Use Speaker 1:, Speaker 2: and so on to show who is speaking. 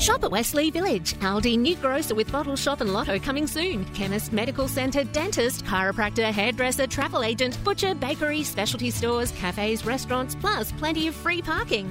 Speaker 1: Shop at Wesley Village. Aldi new grocer with bottle shop and lotto coming soon. Chemist, medical centre, dentist, chiropractor, hairdresser, travel agent, butcher, bakery, specialty stores, cafes, restaurants, plus plenty of free parking.